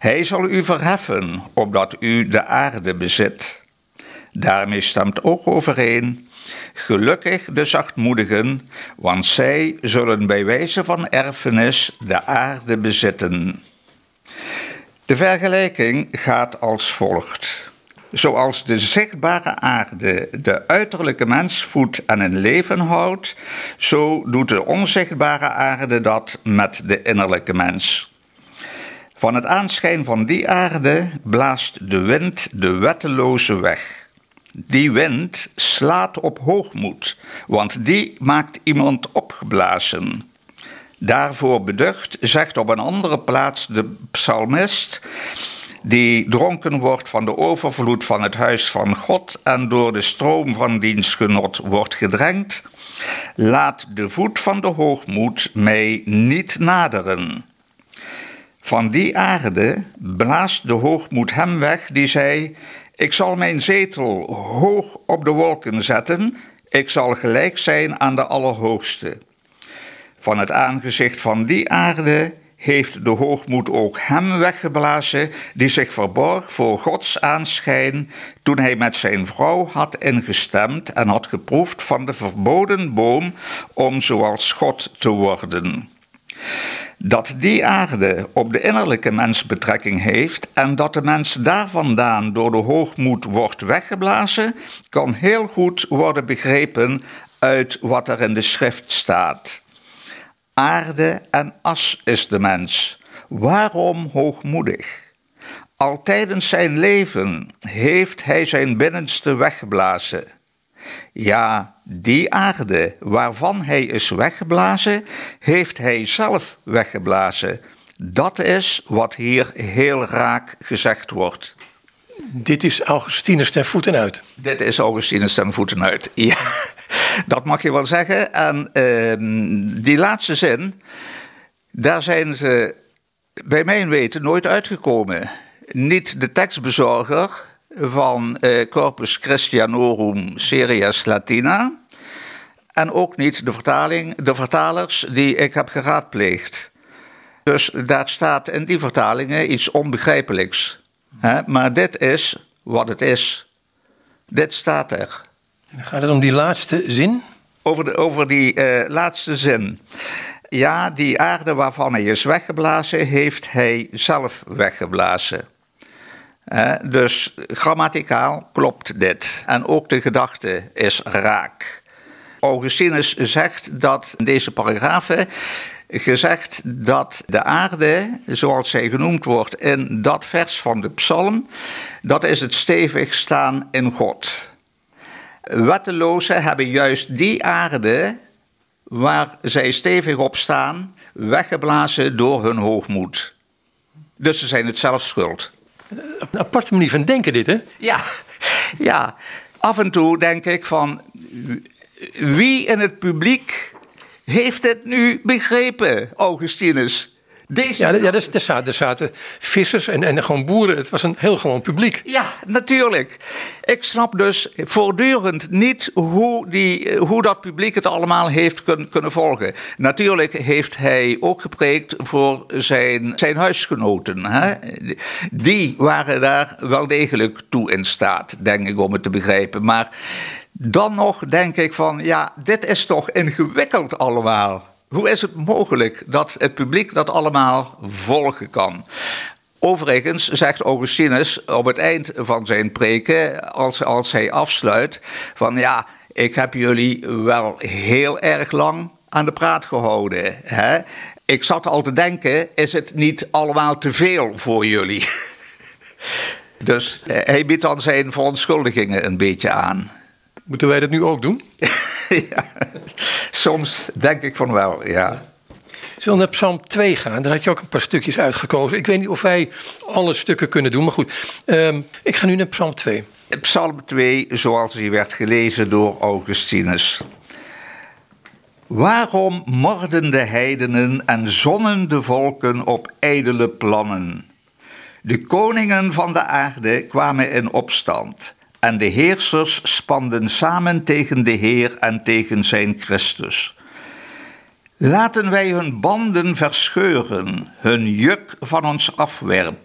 Hij zal u verheffen, opdat u de aarde bezit. Daarmee stemt ook overeen: gelukkig de zachtmoedigen, want zij zullen bij wijze van erfenis de aarde bezitten. De vergelijking gaat als volgt. Zoals de zichtbare aarde de uiterlijke mens voedt en in leven houdt, zo doet de onzichtbare aarde dat met de innerlijke mens. Van het aanschijn van die aarde blaast de wind de wetteloze weg. Die wind slaat op hoogmoed, want die maakt iemand opgeblazen. Daarvoor beducht, zegt op een andere plaats de psalmist, die dronken wordt van de overvloed van het huis van God en door de stroom van diens genot wordt gedrenkt: laat de voet van de hoogmoed mij niet naderen. Van die aarde blaast de hoogmoed hem weg die zei: ik zal mijn zetel hoog op de wolken zetten, ik zal gelijk zijn aan de Allerhoogste. Van het aangezicht van die aarde heeft de hoogmoed ook hem weggeblazen die zich verborg voor Gods aanschijn toen hij met zijn vrouw had ingestemd en had geproefd van de verboden boom om zoals God te worden. Dat die aarde op de innerlijke mens betrekking heeft en dat de mens daar vandaan door de hoogmoed wordt weggeblazen, kan heel goed worden begrepen uit wat er in de schrift staat. Aarde en as is de mens. Waarom hoogmoedig? Al tijdens zijn leven heeft hij zijn binnenste weggeblazen. Ja, die aarde waarvan hij is weggeblazen, heeft hij zelf weggeblazen. Dat is wat hier heel raak gezegd wordt. Dit is Augustinus ten voeten uit. Dit is Augustinus ten voeten uit, ja. Dat mag je wel zeggen. En die laatste zin, daar zijn ze bij mijn weten nooit uitgekomen. Niet de tekstbezorger van Corpus Christianorum Series Latina en ook niet de vertalers die ik heb geraadpleegd. Dus daar staat in die vertalingen iets onbegrijpelijks. Maar dit is wat het is. Dit staat er. En gaat het om die laatste zin? Over die laatste zin. Ja, die aarde waarvan hij is weggeblazen, heeft hij zelf weggeblazen. Dus grammaticaal klopt dit. En ook de gedachte is raak. Augustinus zegt dat in deze paragrafen gezegd dat de aarde, zoals zij genoemd wordt in dat vers van de psalm, dat is het stevig staan in God. Wettelozen hebben juist die aarde waar zij stevig op staan weggeblazen door hun hoogmoed. Dus ze zijn het zelf schuld. Een aparte manier van denken dit, hè? Ja. Af en toe denk ik van, wie in het publiek heeft het nu begrepen, Augustinus? Er zaten vissers en gewoon boeren. Het was een heel gewoon publiek. Ja, natuurlijk. Ik snap dus voortdurend niet hoe dat publiek het allemaal heeft kunnen volgen. Natuurlijk heeft hij ook gepreekt voor zijn huisgenoten. Hè? Die waren daar wel degelijk toe in staat, denk ik, om het te begrijpen. Maar dan nog denk ik van, ja, dit is toch ingewikkeld allemaal. Hoe is het mogelijk dat het publiek dat allemaal volgen kan? Overigens zegt Augustinus op het eind van zijn preken, als hij afsluit, van ja, ik heb jullie wel heel erg lang aan de praat gehouden. Hè? Ik zat al te denken, is het niet allemaal te veel voor jullie? Dus hij biedt dan zijn verontschuldigingen een beetje aan. Moeten wij dat nu ook doen? Ja, soms denk ik van wel, ja. Zullen we naar Psalm 2 gaan? Daar had je ook een paar stukjes uitgekozen. Ik weet niet of wij alle stukken kunnen doen, maar goed. Ik ga nu naar Psalm 2. Psalm 2, zoals die werd gelezen door Augustinus. Waarom morden de heidenen en zonnen de volken op ijdele plannen? De koningen van de aarde kwamen in opstand en de heersers spanden samen tegen de Heer en tegen zijn Christus. Laten wij hun banden verscheuren, hun juk van ons afwerpen.